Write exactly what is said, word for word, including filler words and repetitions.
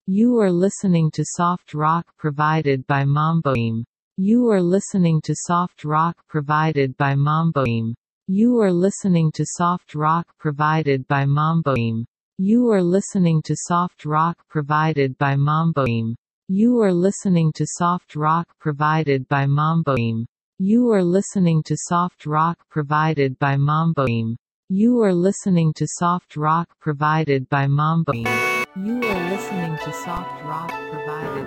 You are listening to soft rock provided by Mamboim. You are listening to soft rock provided by Mamboim. You are listening to soft rock provided by Mamboim. You are listening to soft rock provided by Mamboim. You are listening to soft rock provided by Mamboim. You are listening to soft rock provided by Mamboim. You are listening to soft rock provided by Mamboim. You are listening to soft rock provided